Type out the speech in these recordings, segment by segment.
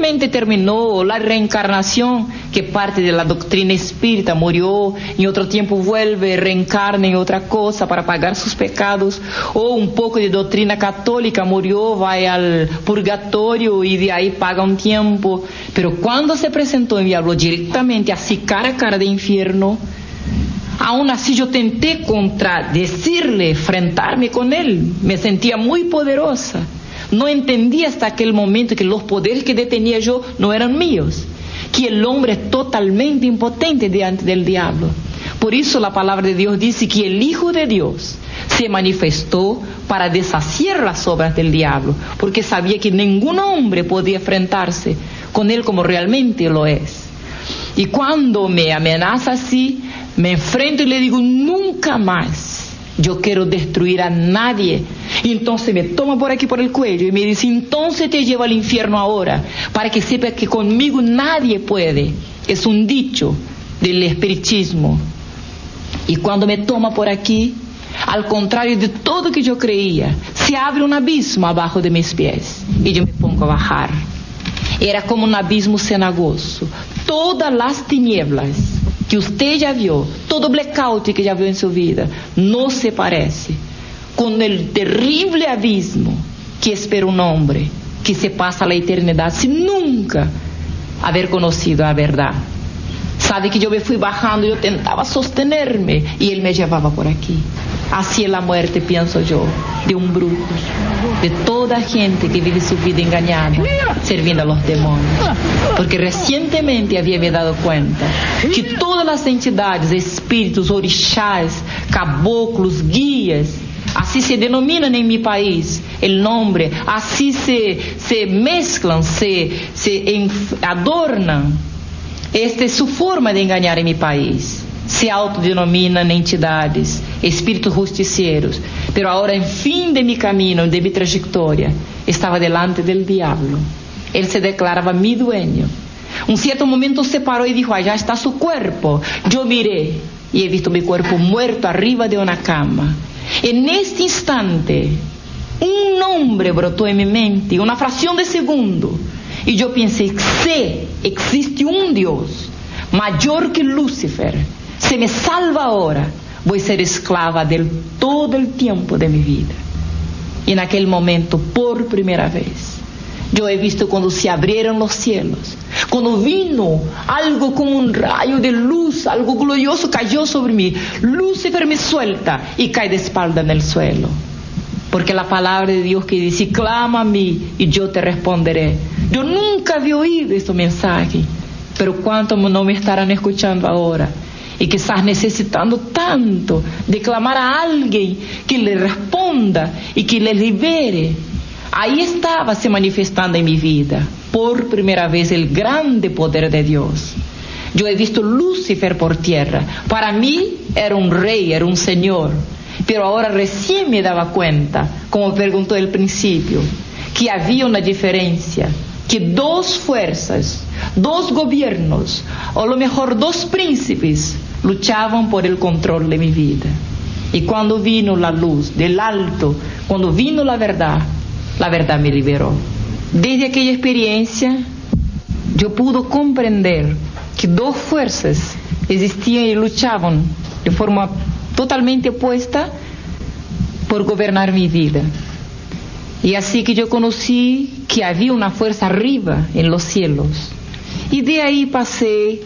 recientemente terminó la reencarnación, que parte de la doctrina espírita, murió, en otro tiempo vuelve, reencarna en otra cosa para pagar sus pecados, o un poco de doctrina católica, murió, va al purgatorio y de ahí paga un tiempo. Pero cuando se presentó y me habló directamente, así cara a cara de infierno, aún así yo tenté contradecirle, enfrentarme con él, me sentía muy poderosa. No entendí hasta aquel momento que los poderes que detenía yo no eran míos, que el hombre es totalmente impotente delante del diablo. Por eso la palabra de Dios dice que el Hijo de Dios se manifestó para deshacer las obras del diablo, porque sabía que ningún hombre podía enfrentarse con él como realmente lo es. Y cuando me amenaza así, me enfrento y le digo, nunca más yo quiero destruir a nadie. Y entonces me toma por aquí por el cuello y me dice, entonces te llevo al infierno ahora, para que sepas que conmigo nadie puede. Es un dicho del espiritismo. Y cuando me toma por aquí, al contrario de todo que yo creía, se abre un abismo abajo de mis pies y yo me pongo a bajar. Era como un abismo cenagoso. Todas las tinieblas que usted ya vio, todo blackout que ya vio en su vida, no se parece con el terrible abismo que espera un hombre que se pasa la eternidad sin nunca haber conocido la verdad. Sabe que yo me fui bajando, yo tentaba sostenerme y él me llevaba por aquí. Así es la muerte, pienso yo, de un brujo, de toda gente que vive su vida engañada, sirviendo a los demonios. Porque recientemente había me dado cuenta que todas las entidades, espíritus, orixás, caboclos, guías, así se denominan en mi país el nombre, así se mezclan, se adornan. Esta es su forma de engañar en mi país. Se autodenominan entidades, espíritus justicieros. Pero ahora, en fin de mi camino, de mi trayectoria, estaba delante del diablo. Él se declaraba mi dueño. Un cierto momento se paró y dijo, allá está su cuerpo. Yo miré y he visto mi cuerpo muerto arriba de una cama. En este instante, un nombre brotó en mi mente, una fracción de segundo. Y yo pensé, sí, existe un Dios mayor que Lucifer. Se me salva ahora, voy a ser esclava de todo el tiempo de mi vida. Y en aquel momento, por primera vez, yo he visto cuando se abrieron los cielos, cuando vino algo como un rayo de luz, algo glorioso cayó sobre mí. Lucifer me suelta y cae de espalda en el suelo. Porque la palabra de Dios que dice, clama a mí y yo te responderé. Yo nunca había oído este mensaje, pero cuántos no me estarán escuchando ahora y quizás necesitando tanto de clamar a alguien que le responda y que le libere. Ahí estaba se manifestando en mi vida por primera vez el grande poder de Dios. Yo he visto Lucifer por tierra. Para mí era un rey, era un señor. Pero ahora recién me daba cuenta, como preguntó al principio, que había una diferencia, que dos fuerzas, dos gobiernos, o a lo mejor dos príncipes, luchaban por el control de mi vida. Y cuando vino la luz del alto, cuando vino la verdad me liberó. Desde aquella experiencia, yo pude comprender que dos fuerzas existían y luchaban de forma totalmente opuesta por gobernar mi vida. Y así que yo conocí que había una fuerza arriba en los cielos. Y de ahí pasé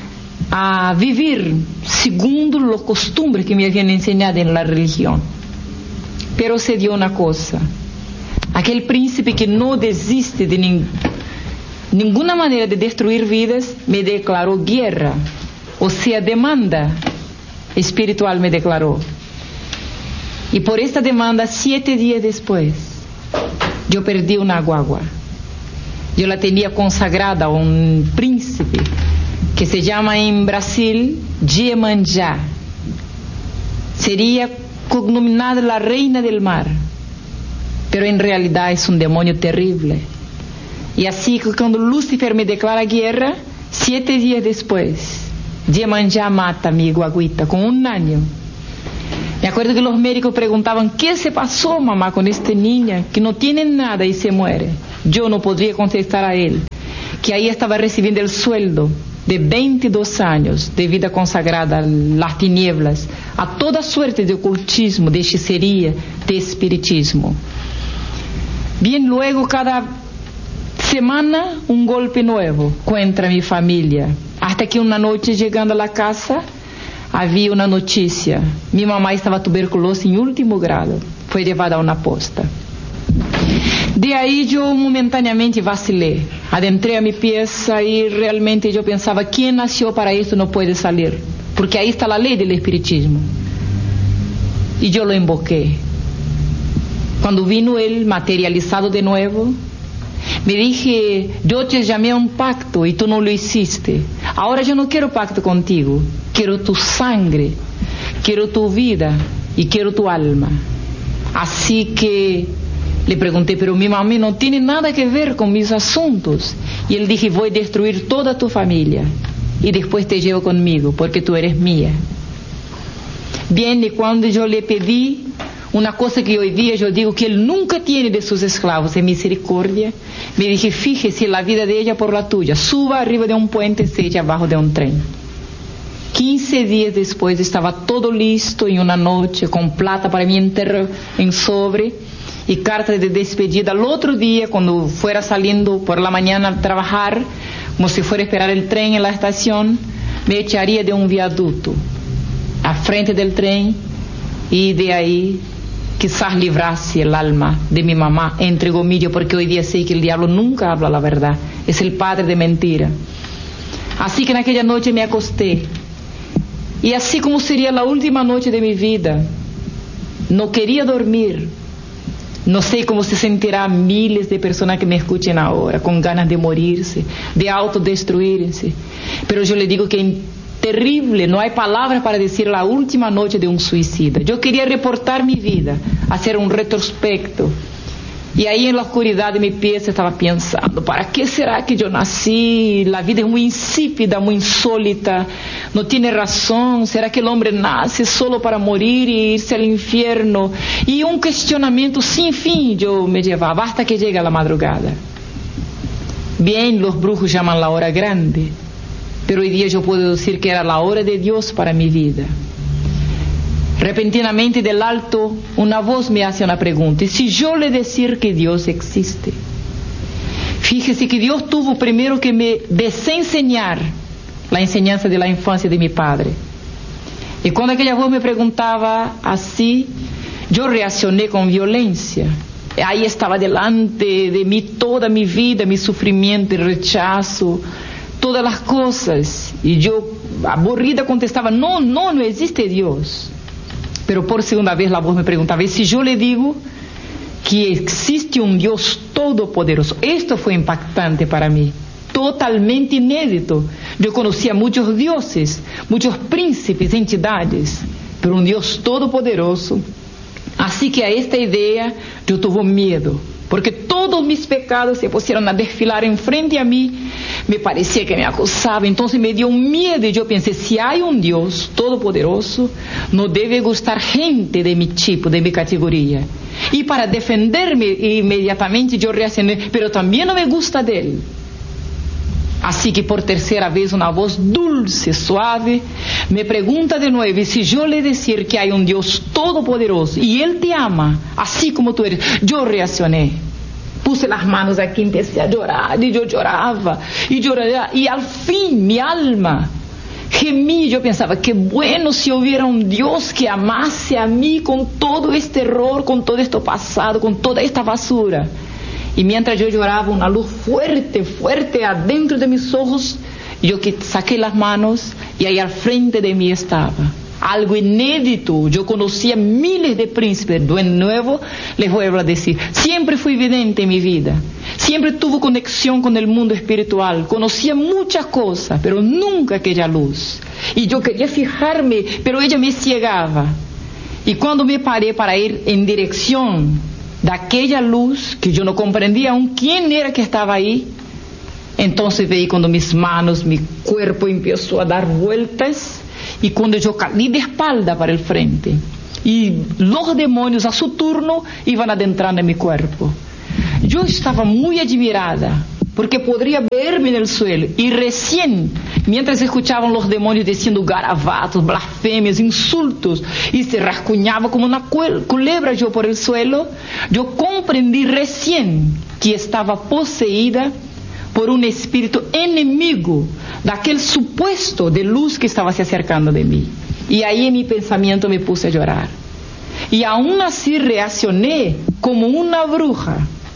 a vivir segundo los costumbres que me habían enseñado en la religión. Pero se dio una cosa. Aquel príncipe que no desiste de ninguna manera de destruir vidas, me declaró guerra. O sea, demanda espiritual me declaró. Y por esta demanda, 7 días después, yo perdí una guagua. Yo la tenía consagrada a un príncipe que se llama en Brasil Iemanjá. Sería cognominada la reina del mar, pero en realidad es un demonio terrible. Y así que cuando Lucifer me declara guerra, 7 días después, Iemanjá mata a mi guaguita con 1 año. Me acuerdo que los médicos preguntaban, ¿qué se pasó, mamá, con esta niña que no tiene nada y se muere? Yo no podría contestar a él. que ahí estaba recibiendo el sueldo de 22 años de vida consagrada a las tinieblas, a toda suerte de ocultismo, de hechicería, de espiritismo. Bien, luego cada semana un golpe nuevo contra mi familia, hasta que una noche llegando a la casa había una noticia: mi mamá estaba tuberculosa en último grado, fue llevada a una posta. De ahí yo momentáneamente vacilé, adentré a mi pieza y realmente yo pensaba: quien nació para esto no puede salir, porque ahí está la ley del espiritismo. Y yo lo invoqué. Cuando vino él materializado de nuevo, me dije: yo te llamé a un pacto y tú no lo hiciste. Ahora yo no quiero pacto contigo, quiero tu sangre, quiero tu vida y quiero tu alma. Así que le pregunté: pero mi mamá no tiene nada que ver con mis asuntos. Y él dije: voy a destruir toda tu familia y después te llevo conmigo porque tú eres mía. Bien, y cuando yo le pedí una cosa que hoy día yo digo que él nunca tiene de sus esclavos, es misericordia, me dije: fíjese la vida de ella por la tuya, suba arriba de un puente, se echa abajo de un tren. 15 días después estaba todo listo en una noche, con plata para mi enterro en sobre y carta de despedida. Al otro día, cuando fuera saliendo por la mañana a trabajar, como si fuera a esperar el tren en la estación, me echaría de un viaducto a frente del tren y de ahí quizás librase el alma de mi mamá, entre comillas, porque hoy día sé que el diablo nunca habla la verdad, es el padre de mentira. Así que en aquella noche me acosté, y así como sería la última noche de mi vida, no quería dormir. No sé cómo se sentirán miles de personas que me escuchen ahora, con ganas de morirse, de autodestruirse, pero yo le digo que es terrible, no hay palabras para decir la última noche de un suicida. Yo quería reportar mi vida, hacer un retrospecto. Y ahí en la oscuridad de mi pieza estaba pensando: ¿para qué será que yo nací? La vida es muy insípida, muy insólita, no tiene razón. ¿Será que el hombre nace solo para morir y irse al infierno? Y un cuestionamiento sin fin yo me llevaba hasta que llega la madrugada. Bien, los brujos llaman la hora grande, pero hoy día yo puedo decir que era la hora de Dios para mi vida. Repentinamente del alto una voz me hace una pregunta: ¿y si yo le decir que Dios existe? Fíjese que Dios tuvo primero que me desenseñar la enseñanza de la infancia de mi padre. Y cuando aquella voz me preguntaba así, yo reaccioné con violencia. Ahí estaba delante de mí toda mi vida, mi sufrimiento, el rechazo, todas las cosas. Y yo, aburrida, contestaba: no existe Dios. Pero por segunda vez la voz me preguntaba: ¿y si yo le digo que existe un Dios todopoderoso? Esto fue impactante para mí, totalmente inédito. Yo conocía muchos dioses, muchos príncipes, entidades, pero un Dios todopoderoso. Así que a esta idea yo tuve miedo, porque todos mis pecados se pusieron a desfilar enfrente a mí. Me parecía que me acusaba, entonces me dio un miedo y yo pensé: si hay un Dios todopoderoso, no debe gustar gente de mi tipo, de mi categoría. Y para defenderme inmediatamente yo reaccioné: pero también no me gusta de él. Así que por tercera vez una voz dulce, suave, me pregunta de nuevo: y si yo le decir que hay un Dios todopoderoso y Él te ama, así como tú eres. Yo reaccioné, puse las manos aquí, empecé a llorar, y yo lloraba, y lloraba, y al fin mi alma gemí. Yo pensaba: qué bueno si hubiera un Dios que amase a mí con todo este error, con todo esto pasado, con toda esta basura. Y mientras yo lloraba, una luz fuerte, fuerte adentro de mis ojos, yo que saqué las manos y ahí al frente de mí estaba algo inédito. Yo conocía miles de príncipes. De nuevo les vuelvo a decir: siempre fui vidente en mi vida, siempre tuve conexión con el mundo espiritual, conocía muchas cosas, pero nunca aquella luz. Y yo quería fijarme, pero ella me ciegaba. Y cuando me paré para ir en dirección de aquella luz, que yo no comprendía aún quién era que estaba ahí, entonces veí cuando mis manos, mi cuerpo empezó a dar vueltas, y cuando yo caí de espalda para el frente, y los demonios a su turno iban adentrando en mi cuerpo. Yo estaba muy admirada, porque podría verme en el suelo. Y recién, mientras escuchaban los demonios diciendo garabatos, blasfemias, insultos, y se rascuñaba como una culebra yo por el suelo, yo comprendí recién que estaba poseída por un espíritu enemigo de aquel supuesto de luz que estaba se acercando de mí. Y ahí en mi pensamiento me puse a llorar. Y aún así reaccioné como una bruja.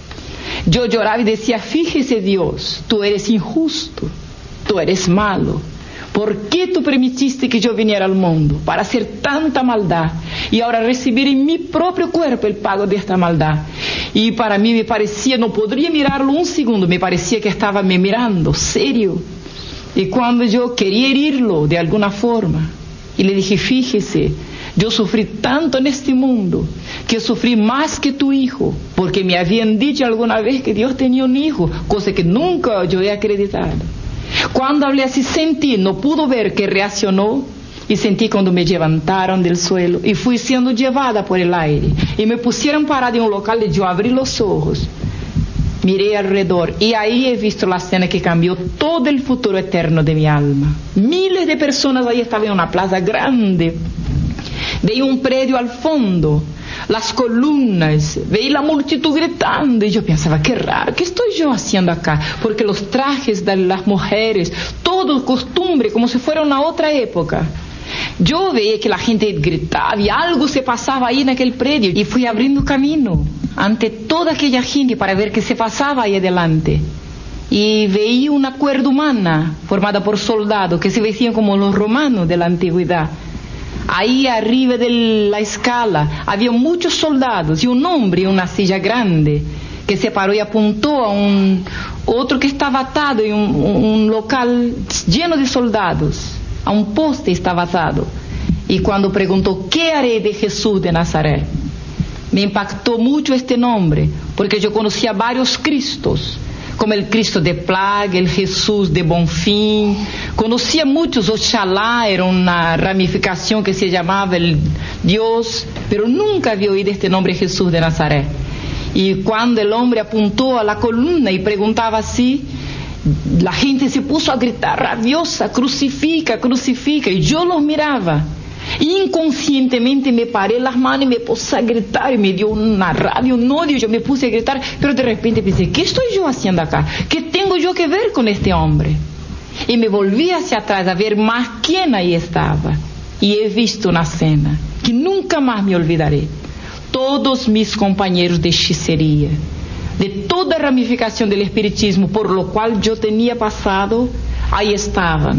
Yo lloraba y decía, fíjese Dios, tú eres injusto, tú eres malo. ¿Por qué tú permitiste que yo viniera al mundo para hacer tanta maldad y ahora recibir en mi propio cuerpo el pago de esta maldad? Y para mí me parecía, no podría mirarlo un segundo, me parecía que estaba me mirando, serio. Y cuando yo quería herirlo de alguna forma, y le dije, fíjese, yo sufrí tanto en este mundo, que sufrí más que tu hijo, porque me habían dicho alguna vez que Dios tenía un hijo, cosa que nunca yo he acreditado. Cuando hablé así sentí, no pudo ver que reaccionó, y sentí cuando me levantaron del suelo, y fui siendo llevada por el aire, y me pusieron parada en un local y yo abrí los ojos, miré alrededor, y ahí he visto la escena que cambió todo el futuro eterno de mi alma. Miles de personas ahí estaban en una plaza grande, veía un predio al fondo, las columnas, veía la multitud gritando, y yo pensaba, qué raro, ¿qué estoy yo haciendo acá? Porque los trajes de las mujeres, todo costumbre, como si fuera una otra época. Yo veía que la gente gritaba y algo se pasaba ahí en aquel predio, y fui abriendo camino ante toda aquella gente para ver qué se pasaba ahí adelante. Y veía una cuerda humana formada por soldados que se vestían como los romanos de la antigüedad. Ahí arriba de la escala había muchos soldados y un hombre en una silla grande que se paró y apuntó a otro que estaba atado en un local lleno de soldados. A un poste estaba atado. Y cuando preguntó, ¿qué haré de Jesús de Nazaret? Me impactó mucho este nombre, porque yo conocía varios Cristos, como el Cristo de Plaga, el Jesús de Bonfim. Conocía muchos, Oxalá era una ramificación que se llamaba el Dios, pero nunca había oído este nombre Jesús de Nazaret. Y cuando el hombre apuntó a la columna y preguntaba así, la gente se puso a gritar rabiosa, crucifica, crucifica, y yo los miraba. Inconscientemente me paré las manos y me puse a gritar, y me dio una rabia, un odio, yo me puse a gritar, pero de repente pensé, ¿qué estoy yo haciendo acá? ¿Qué tengo yo que ver con este hombre? Y me volví hacia atrás a ver más quién ahí estaba, y he visto una escena que nunca más me olvidaré. Todos mis compañeros de hechicería, de toda ramificación del espiritismo por lo cual yo tenía pasado, ahí estaban,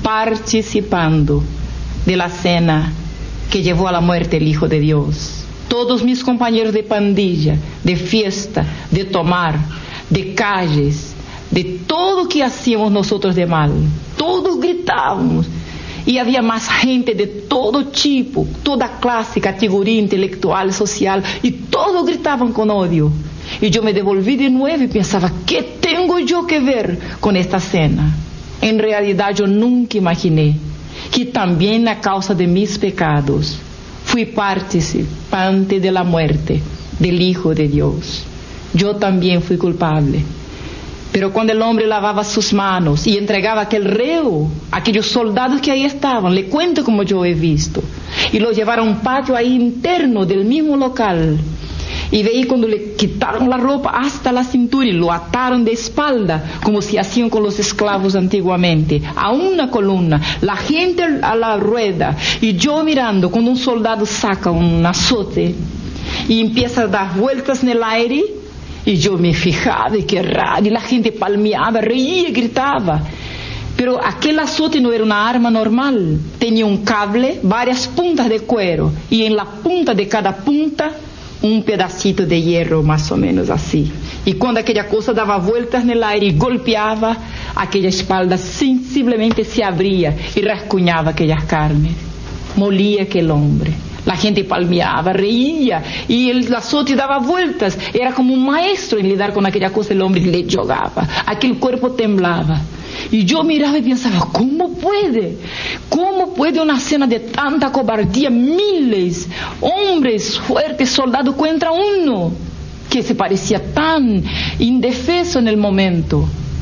participando de la cena que llevó a la muerte el Hijo de Dios. Todos mis compañeros de pandilla, de fiesta, de tomar, de calles, de todo que hacíamos nosotros de mal, todos gritábamos. Y había más gente de todo tipo, toda clase, categoría intelectual, social, y todos gritaban con odio. Y yo me devolví de nuevo y pensaba, ¿qué tengo yo que ver con esta cena? En realidad yo nunca imaginé que también a causa de mis pecados fui participante de la muerte del Hijo de Dios. Yo también fui culpable. Pero cuando el hombre lavaba sus manos y entregaba aquel reo, aquellos soldados que ahí estaban, le cuento como yo he visto, y lo llevaron a un patio ahí interno del mismo local, y veí cuando le quitaron la ropa hasta la cintura y lo ataron de espalda, como se hacían con los esclavos antiguamente, a una columna, la gente a la rueda, y yo mirando cuando un soldado saca un azote y empieza a dar vueltas en el aire, y yo me fijaba, y qué raro, y la gente palmeaba, reía, gritaba. Pero aquel azote no era una arma normal, tenía un cable, varias puntas de cuero, y en la punta de cada punta un pedacito de hierro, más o menos así. Y cuando aquella cosa daba vueltas en el aire y golpeaba, aquella espalda sensiblemente se abría y rascuñaba aquellas carnes. Molía aquel hombre. La gente palmeaba, reía, y el azote daba vueltas. Era como un maestro en lidar con aquella cosa. El hombre le jugaba, aquel cuerpo temblaba. Y yo miraba y pensaba, ¿cómo puede? ¿Cómo puede una escena de tanta cobardía? Miles, hombres fuertes, soldados contra uno, que se parecía tan indefenso en el momento.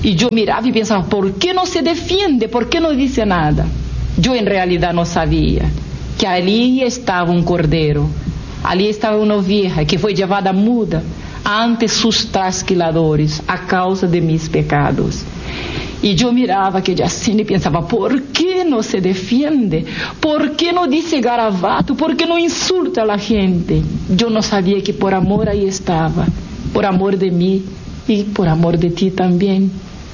Y yo miraba y pensaba, ¿por qué no se defiende? ¿Por qué no dice nada? Yo en realidad no sabía que allí estaba un cordero, allí estaba una oveja que fue llevada muda ante sus trasquiladores a causa de mis pecados. Y yo miraba aquella escena y pensaba, ¿por qué no se defiende? ¿Por qué no dice garabato? ¿Por qué no insulta a la gente? Yo no sabía que por amor ahí estaba, por amor de mí y por amor de ti también.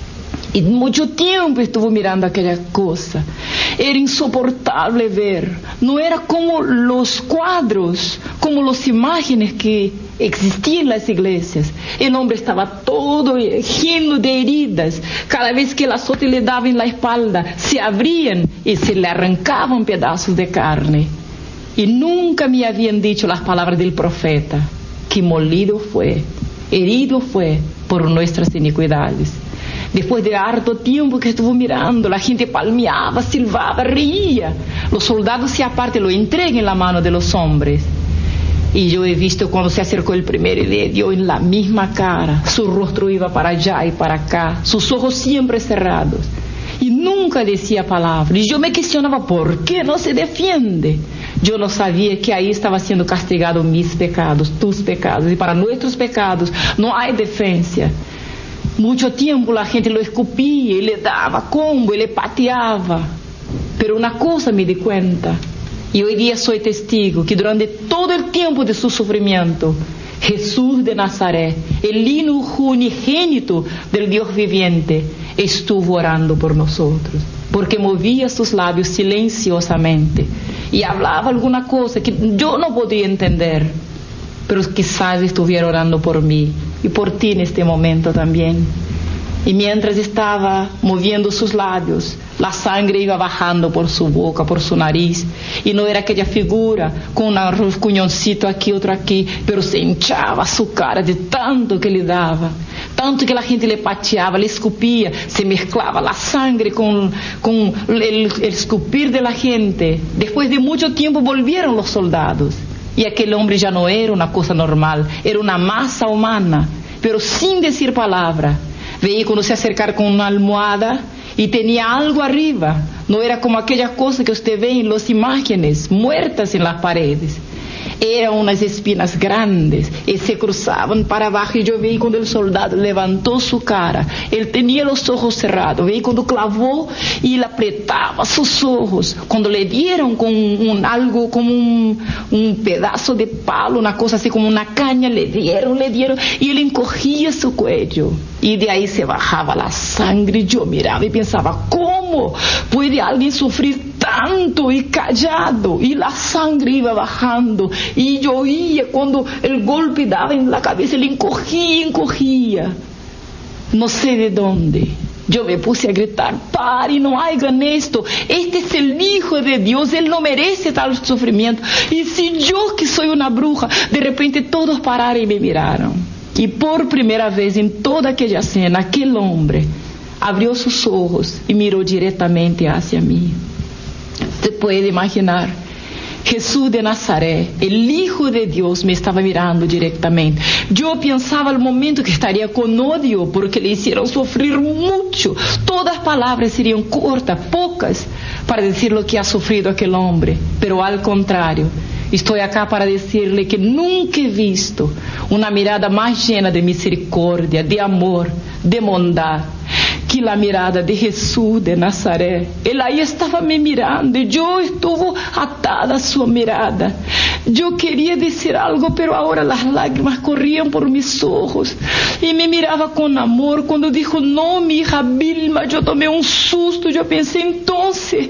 Y mucho tiempo estuve mirando aquella cosa. Era insoportable ver. No era como los cuadros, como las imágenes que existían en las iglesias. El hombre estaba todo lleno de heridas. Cada vez que el azote le daba en la espalda, se abrían y se le arrancaban pedazos de carne. Y nunca me habían dicho las palabras del profeta, que molido fue, herido fue por nuestras iniquidades. Después de harto tiempo que estuvo mirando, la gente palmeaba, silbaba, reía. Los soldados se apartan y lo entregan en la mano de los hombres. Y yo he visto cuando se acercó el primero y le dio en la misma cara. Su rostro iba para allá y para acá, sus ojos siempre cerrados. Y nunca decía palabra. Y yo me cuestionaba, ¿por qué no se defiende? Yo no sabía que ahí estaba siendo castigado mis pecados, tus pecados. Y para nuestros pecados no hay defensa. Mucho tiempo la gente lo escupía y le daba combo y le pateaba. Pero una cosa me di cuenta, y hoy día soy testigo, que durante todo el tiempo de su sufrimiento, Jesús de Nazaret, el Hijo unigénito del Dios viviente, estuvo orando por nosotros, porque movía sus labios silenciosamente y hablaba alguna cosa que yo no podía entender, pero quizás estuviera orando por mí y por ti en este momento también. Y mientras estaba moviendo sus labios, la sangre iba bajando por su boca, por su nariz, y no era aquella figura con un cuñoncito aquí, otro aquí, pero se hinchaba su cara de tanto que le daba, tanto que la gente le pateaba, le escupía, se mezclaba la sangre con el escupir de la gente. Después de mucho tiempo volvieron los soldados, y aquel hombre ya no era una cosa normal, era una masa humana, pero sin decir palabra. Veía cuando se acercar con una almohada y tenía algo arriba. No era como aquella cosa que usted ve en las imágenes muertas en las paredes. Eran unas espinas grandes y se cruzaban para abajo. Y yo vi cuando el soldado levantó su cara, él tenía los ojos cerrados. Vi cuando clavó y le apretaba sus ojos. Cuando le dieron con algo como un pedazo de palo, una cosa así como una caña, le dieron. Y él encogía su cuello. Y de ahí se bajaba la sangre. Yo miraba y pensaba, ¿cómo puede alguien sufrir tanto y callado? Y la sangre iba bajando. Y yo oía cuando el golpe daba en la cabeza, él encogía. No sé de dónde. Yo me puse a gritar, pare, no hagan esto. Este es el Hijo de Dios, Él no merece tal sufrimiento. Y si yo, que soy una bruja, de repente todos pararon y me miraron. Y por primera vez en toda aquella escena, aquel hombre abrió sus ojos y miró directamente hacia mí. Usted puede imaginar, Jesús de Nazaret, el Hijo de Dios, me estaba mirando directamente. Yo pensaba al momento que estaría con odio porque le hicieron sufrir mucho. Todas las palabras serían cortas, pocas, para decir lo que ha sufrido aquel hombre. Pero al contrario, estoy acá para decirle que nunca he visto una mirada más llena de misericordia, de amor, de bondad, que la mirada de Jesús de Nazaret. Él ahí estaba me mirando y yo estuve atada a su mirada. Yo quería decir algo, pero ahora las lágrimas corrían por mis ojos y me miraba con amor. Cuando dijo, no, mi hija Vilma, yo tomé un susto. Yo pensé, entonces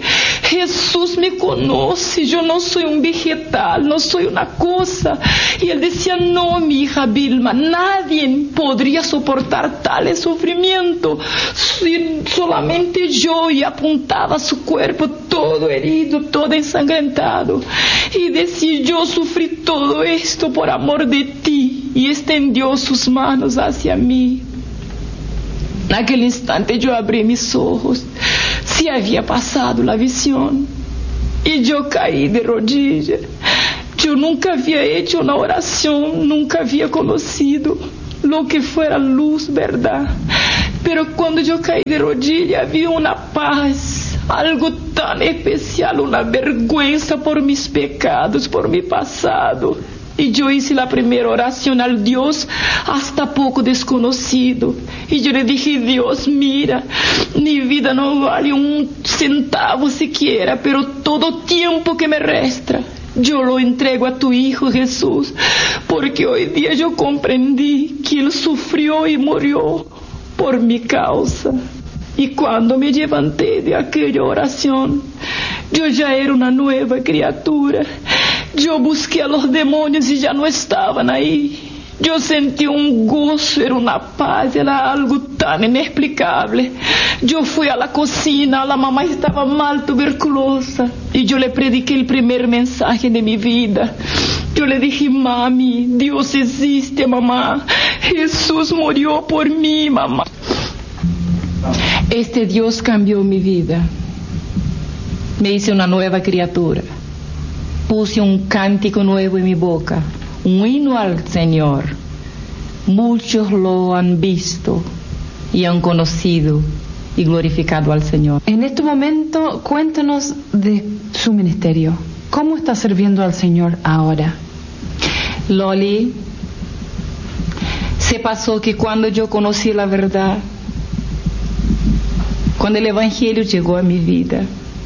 Jesús me conoce, yo no soy un vegetal, no soy una cosa. Y él decía, no, mi hija Vilma, nadie podría soportar tal sufrimiento, solamente yo. Y apuntaba su cuerpo todo herido, todo ensangrentado, y decía, yo sufrí todo esto por amor de ti. Y extendió sus manos hacia mí. En aquel instante yo abrí mis ojos. Se había pasado la visión y yo caí de rodillas. Yo nunca había hecho una oración, nunca había conocido lo que fuera luz, verdad. Pero cuando yo caí de rodillas había una paz, algo tan especial, una vergüenza por mis pecados, por mi pasado. Y yo hice la primera oración al Dios hasta poco desconocido. Y yo le dije: Dios, mira, mi vida no vale un centavo siquiera, pero todo tiempo que me resta, yo lo entrego a tu Hijo Jesús, porque hoy día yo comprendí que Él sufrió y murió por mi causa. Y cuando me levanté de aquella oración, yo ya era una nueva criatura. Yo busqué a los demonios y ya no estaban ahí. Yo sentí un gozo, era una paz, era algo tan inexplicable. Yo fui a la cocina, la mamá estaba mal, tuberculosa, y yo le prediqué el primer mensaje de mi vida. Yo le dije: mami, Dios existe, mamá. Jesús murió por mí, mamá. Este Dios cambió mi vida. Me hice una nueva criatura. Puse un cántico nuevo en mi boca, un himno al Señor. Muchos lo han visto y han conocido y glorificado al Señor. En este momento, cuéntanos de su ministerio. ¿Cómo está sirviendo al Señor ahora? Loli, se pasó que cuando yo conocí la verdad, cuando el Evangelio llegó a mi vida,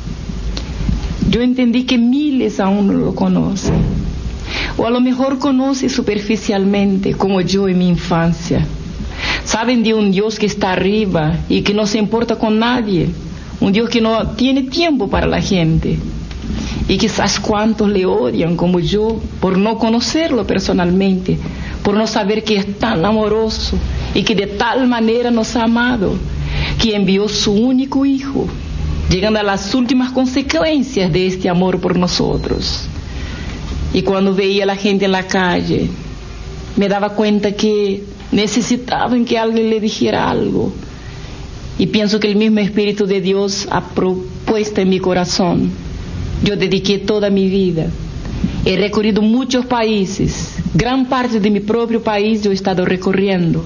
yo entendí que miles aún no lo conocen, o a lo mejor conocen superficialmente, como yo en mi infancia. Saben de un Dios que está arriba y que no se importa con nadie, un Dios que no tiene tiempo para la gente. Y quizás cuántos le odian como yo por no conocerlo personalmente, por no saber que es tan amoroso y que de tal manera nos ha amado, que envió su único Hijo, llegando a las últimas consecuencias de este amor por nosotros. Y cuando veía a la gente en la calle, me daba cuenta que necesitaban que alguien le dijera algo. Y pienso que el mismo Espíritu de Dios ha propuesto en mi corazón. Yo dediqué toda mi vida. He recorrido muchos países. Gran parte de mi propio país yo he estado recorriendo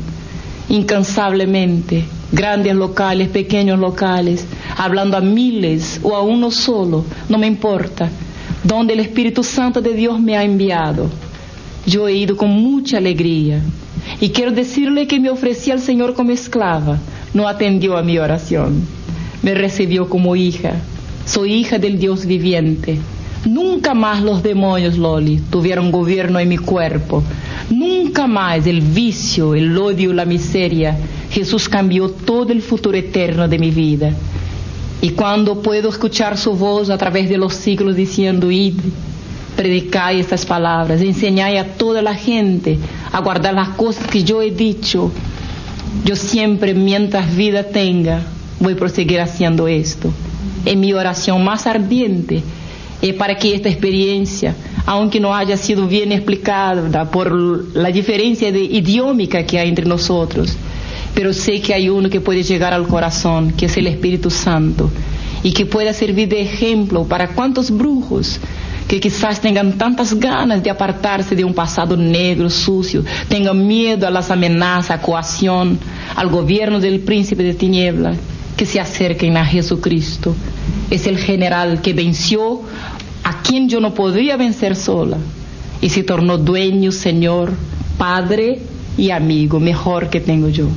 incansablemente. Grandes locales, pequeños locales, hablando a miles o a uno solo, no me importa, donde el Espíritu Santo de Dios me ha enviado. Yo he ido con mucha alegría y quiero decirle que me ofrecí al Señor como esclava. No atendió a mi oración, me recibió como hija. Soy hija del Dios viviente. Nunca más los demonios, Loli, tuvieron gobierno en mi cuerpo. Nunca más el vicio, el odio, la miseria. Jesús cambió todo el futuro eterno de mi vida. Y cuando puedo escuchar su voz a través de los siglos diciendo: id, predicad estas palabras, enseñad a toda la gente a guardar las cosas que yo he dicho, yo siempre, mientras vida tenga, voy a proseguir haciendo esto. En mi oración más ardiente es para que esta experiencia, aunque no haya sido bien explicada por la diferencia de idiómica que hay entre nosotros, pero sé que hay uno que puede llegar al corazón, que es el Espíritu Santo, y que pueda servir de ejemplo para cuantos brujos que quizás tengan tantas ganas de apartarse de un pasado negro, sucio, tengan miedo a las amenazas, a coacción, al gobierno del príncipe de tinieblas, que se acerquen a Jesucristo. Es el general que venció a quien yo no podría vencer sola y se tornó dueño, Señor, Padre y amigo mejor que tengo yo.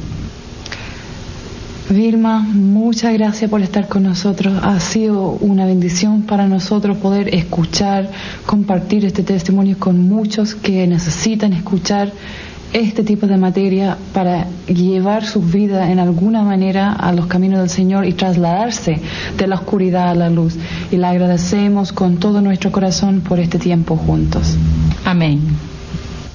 Vilma, muchas gracias por estar con nosotros. Ha sido una bendición para nosotros poder escuchar, compartir este testimonio con muchos que necesitan escuchar este tipo de materia para llevar sus vidas en alguna manera a los caminos del Señor y trasladarse de la oscuridad a la luz. Y le agradecemos con todo nuestro corazón por este tiempo juntos. Amén.